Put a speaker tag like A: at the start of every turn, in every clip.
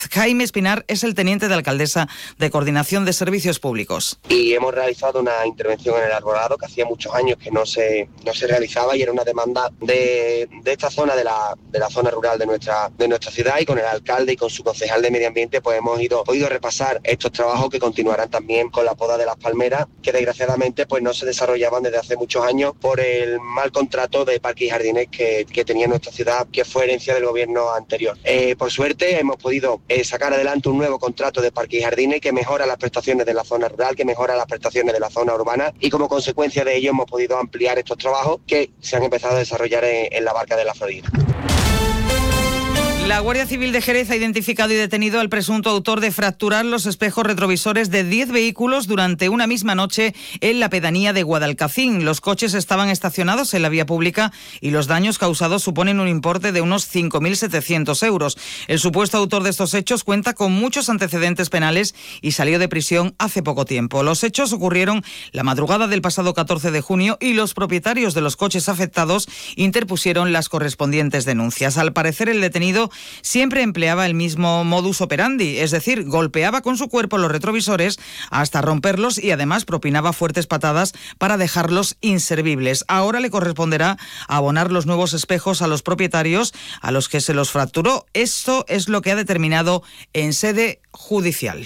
A: Jaime Espinar es el teniente de alcaldesa de Coordinación de Servicios Públicos.
B: Y hemos realizado una intervención en el arbolado que hacía muchos años que no se realizaba y era una demanda de esta zona, de la zona rural de nuestra ciudad, y con el alcalde y con su concejal de Medio Ambiente pues hemos podido repasar estos trabajos que continuarán también con la poda de las palmeras, que desgraciadamente pues no se desarrollaban desde hace muchos años por el mal contrato de parques y jardines que tenía nuestra ciudad, que fue herencia del gobierno anterior. Por suerte hemos podido sacar adelante un nuevo contrato de parques y jardines que mejora las prestaciones de la zona rural, que mejora las prestaciones de la zona urbana, y como consecuencia de ello hemos podido ampliar estos trabajos que se han empezado a desarrollar en la Barca de la Florida.
A: La Guardia Civil de Jerez ha identificado y detenido al presunto autor de fracturar los espejos retrovisores de 10 vehículos durante una misma noche en la pedanía de Guadalcacín. Los coches estaban estacionados en la vía pública y los daños causados suponen un importe de unos 5.700 euros. El supuesto autor de estos hechos cuenta con muchos antecedentes penales y salió de prisión hace poco tiempo. Los hechos ocurrieron la madrugada del pasado 14 de junio y los propietarios de los coches afectados interpusieron las correspondientes denuncias. Al parecer, el detenido siempre empleaba el mismo modus operandi, es decir, golpeaba con su cuerpo los retrovisores hasta romperlos y además propinaba fuertes patadas para dejarlos inservibles. Ahora le corresponderá abonar los nuevos espejos a los propietarios a los que se los fracturó. Esto es lo que ha determinado en sede judicial.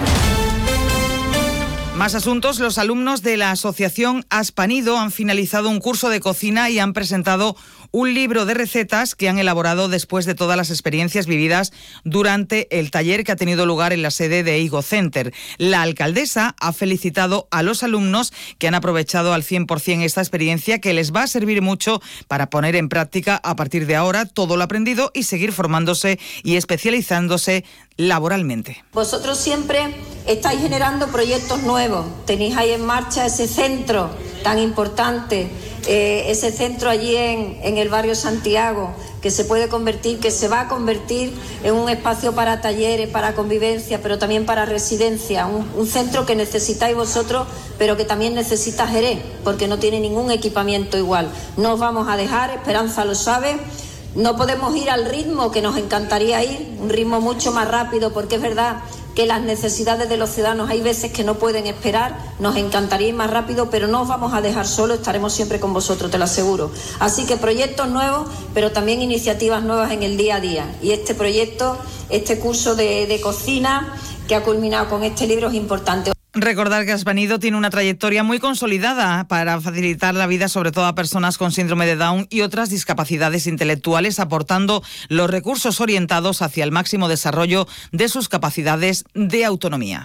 A: Más asuntos. Los alumnos de la asociación Aspanido han finalizado un curso de cocina y han presentado un libro de recetas que han elaborado después de todas las experiencias vividas durante el taller que ha tenido lugar en la sede de Igo Center. La alcaldesa ha felicitado a los alumnos que han aprovechado al 100% esta experiencia, que les va a servir mucho para poner en práctica a partir de ahora todo lo aprendido y seguir formándose y especializándose laboralmente.
C: Vosotros siempre estáis generando proyectos nuevos, tenéis ahí en marcha ese centro tan importante, ese centro allí en el barrio Santiago, que se puede convertir, que se va a convertir en un espacio para talleres, para convivencia, pero también para residencia, un centro que necesitáis vosotros, pero que también necesita Jerez, porque no tiene ningún equipamiento igual. No os vamos a dejar, Esperanza lo sabe. No podemos ir al ritmo que nos encantaría ir, un ritmo mucho más rápido, porque es verdad que las necesidades de los ciudadanos hay veces que no pueden esperar, nos encantaría ir más rápido, pero no os vamos a dejar solos, estaremos siempre con vosotros, te lo aseguro. Así que proyectos nuevos, pero también iniciativas nuevas en el día a día. Y este proyecto, este curso de cocina que ha culminado con este libro es importante.
A: Recordar que Aspanido tiene una trayectoria muy consolidada para facilitar la vida sobre todo a personas con síndrome de Down y otras discapacidades intelectuales, aportando los recursos orientados hacia el máximo desarrollo de sus capacidades de autonomía.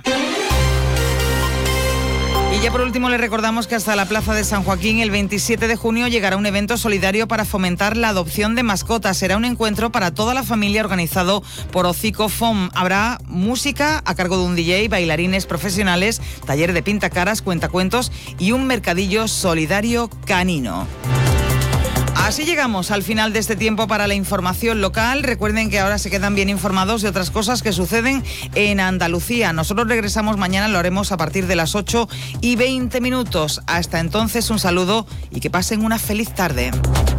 A: Y ya por último les recordamos que hasta la Plaza de San Joaquín el 27 de junio llegará un evento solidario para fomentar la adopción de mascotas. Será un encuentro para toda la familia organizado por Hocico FOM. Habrá música a cargo de un DJ, bailarines profesionales, taller de pintacaras, cuentacuentos y un mercadillo solidario canino. Así llegamos al final de este tiempo para la información local. Recuerden que ahora se quedan bien informados de otras cosas que suceden en Andalucía. Nosotros regresamos mañana, lo haremos a partir de las 8:20. Hasta entonces, un saludo y que pasen una feliz tarde.